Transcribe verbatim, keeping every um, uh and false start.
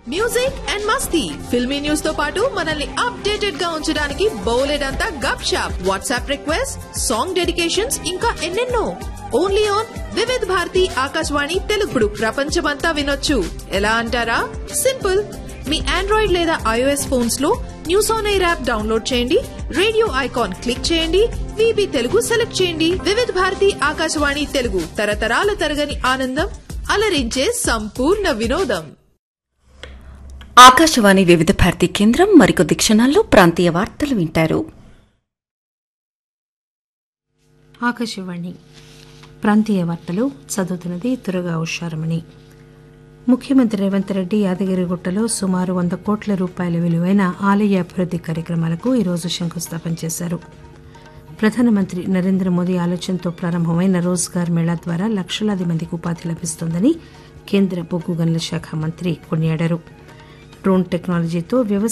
Music and Masti filmy news తో పాటు మనల్ని అప్డేటెడ్ గా ఉంచడానికి బౌలెడంతా గప్ shop WhatsApp request song dedications ఇంకా ఎన్నెన్నో ఓన్లీ ఆన్ వివిధ్ భారతి ఆకాశవాణి తెలుగుడు ప్రపంచమంతా వినొచ్చు ఎలా అంటారా సింపుల్ మీ ఆండ్రాయిడ్ లేదా ఐఓఎస్ ఫోన్స్ లో news on air app download చేయండి రేడియో ఐకాన్ క్లిక్ చేయండి వీబీ తెలుగు సెలెక్ట్ చేయండి వివిధ భారతి ఆకాశవాణి తెలుగు తరతరాల తరగని ఆనందం అలరించే సంపూర్ణ వినోదం. ఆకాశవాణి వివిధ భారతి కేంద్రం మరికొద్ది క్షణాల్లో ప్రాంతీయ వార్తలు వింటారు. ఆకాశవాణి ప్రాంతీయ వార్తలు చదువుతున్నది తురగా ఉషారమణి. ముఖ్యమంత్రి రేవంత్ రెడ్డి యాదగిరిగుట్టలో సుమారు వంద కోట్ల రూపాయల విలువైన ఆలయ అభివృద్ది కార్యక్రమాలకు ఈరోజు శంకుస్థాపన చేశారు. ప్రధానమంత్రి నరేంద్ర మోదీ ఆలోచనతో ప్రారంభమైన రోజ్గార్ మేళా ద్వారా లక్షలాది మందికి ఉపాధి లభిస్తోందని కేంద్ర బొగ్గు గనుల శాఖ మంత్రి కొనియాడారు. డ్రోన్ టెక్నాలజీతో వ్యవసాయ